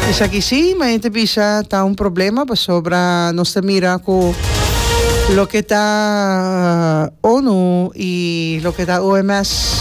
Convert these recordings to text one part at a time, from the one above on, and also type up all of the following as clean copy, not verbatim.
Isa que sí, maite bisa está un problema pues sobra nos mira con lo que está ONU y lo que está OMS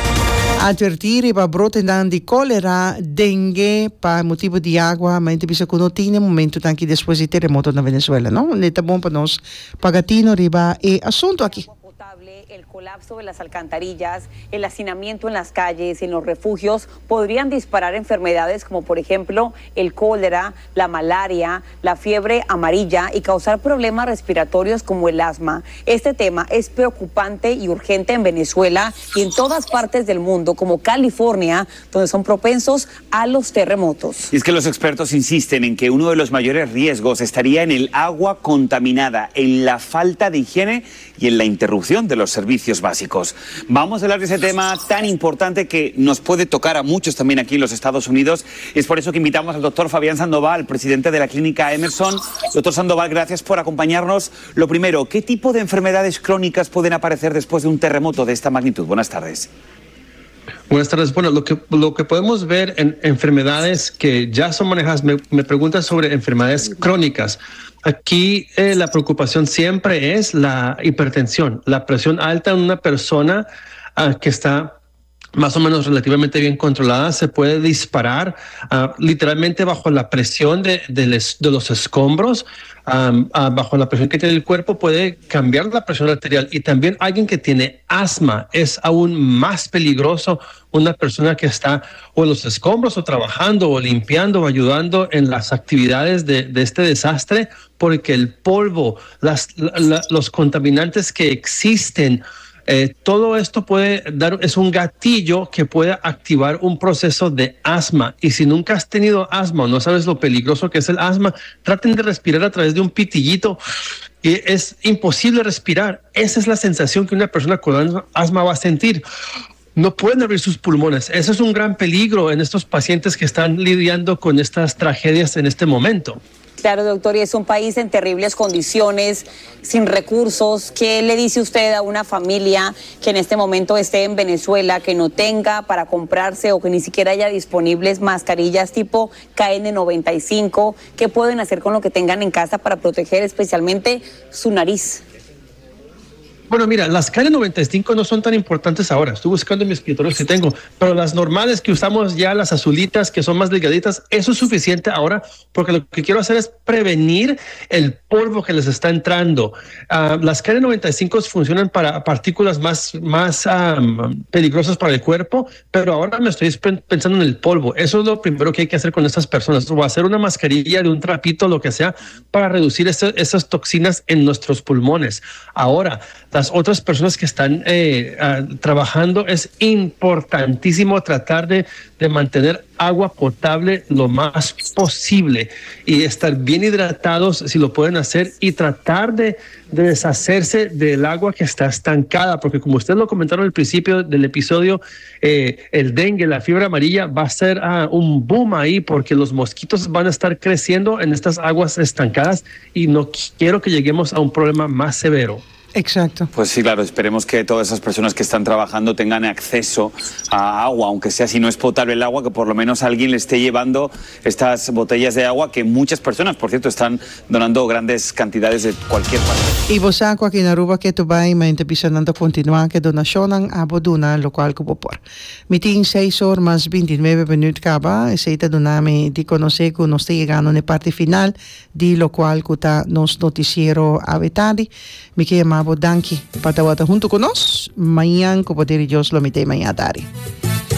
advertir para brote de cólera, dengue, para motivo de agua, maite bisa que no tiene momento tan que después de terremoto en Venezuela, ¿no? Neta bom para nos pagatino riba asunto aquí. El colapso de las alcantarillas, el hacinamiento en las calles, en los refugios, podrían disparar enfermedades como por ejemplo el cólera, la malaria, la fiebre amarilla y causar problemas respiratorios como el asma. Este tema es preocupante y urgente en Venezuela y en todas partes del mundo, como California, donde son propensos a los terremotos. Y es que los expertos insisten en que uno de los mayores riesgos estaría en el agua contaminada, en la falta de higiene y en la interrupción de los servicios básicos. Vamos a hablar de ese tema tan importante que nos puede tocar a muchos también aquí en los Estados Unidos. Es por eso que invitamos al doctor Fabián Sandoval, presidente de la clínica Emerson. Doctor Sandoval, gracias por acompañarnos. Lo primero, ¿qué tipo de enfermedades crónicas pueden aparecer después de un terremoto de esta magnitud? Buenas tardes. Buenas tardes. Bueno, lo que podemos ver en enfermedades que ya son manejadas, me preguntan sobre enfermedades crónicas. Aquí la preocupación siempre es la hipertensión, la presión alta en una persona que está más o menos relativamente bien controlada, se puede disparar literalmente bajo la presión de los escombros, bajo la presión que tiene el cuerpo puede cambiar la presión arterial. Y también alguien que tiene asma es aún más peligroso, una persona que está o en los escombros o trabajando o limpiando o ayudando en las actividades de este desastre, porque el polvo, los contaminantes que existen, todo esto es un gatillo que puede activar un proceso de asma. Y si nunca has tenido asma o no sabes lo peligroso que es el asma, traten de respirar a través de un pitillito. Y es imposible respirar. Esa es la sensación que una persona con asma va a sentir. No pueden abrir sus pulmones. Eso es un gran peligro en estos pacientes que están lidiando con estas tragedias en este momento. Claro, doctor, y es un país en terribles condiciones, sin recursos. ¿Qué le dice usted a una familia que en este momento esté en Venezuela, que no tenga para comprarse o que ni siquiera haya disponibles mascarillas tipo KN95? ¿Qué pueden hacer con lo que tengan en casa para proteger especialmente su nariz? Bueno, mira, las KN95 no son tan importantes ahora. Estoy buscando en mis escritorios que tengo, pero las normales que usamos ya, las azulitas, que son más delgaditas, eso es suficiente ahora, porque lo que quiero hacer es prevenir el polvo que les está entrando. Las KN95 funcionan para partículas más peligrosas para el cuerpo, pero ahora me estoy pensando en el polvo. Eso es lo primero que hay que hacer con estas personas, o hacer una mascarilla de un trapito, lo que sea, para reducir esas toxinas en nuestros pulmones. Ahora, las otras personas que están trabajando, es importantísimo tratar de mantener agua potable lo más posible y estar bien hidratados si lo pueden hacer, y tratar de deshacerse del agua que está estancada, porque como ustedes lo comentaron al principio del episodio, el dengue, la fiebre amarilla va a ser un boom ahí, porque los mosquitos van a estar creciendo en estas aguas estancadas y no quiero que lleguemos a un problema más severo. Exacto. Pues sí, claro, esperemos que todas esas personas que están trabajando tengan acceso a agua, aunque sea si no es potable el agua, que por lo menos alguien le esté llevando estas botellas de agua, que muchas personas, por cierto, están donando grandes cantidades de cualquier parte. Y vos aquí en Aruba que tu vai, ma intepizando continuar que donacionan a boduna local que por. Meeting 6 horas más 29 minutos caba, ese doname di conocer que nos está llegando en la parte final, di lo cual que está nos noticiero a vetari. Me llama Danke para estar junto con nosotros. Mañana, como te digo, lo metemos mañana tarde.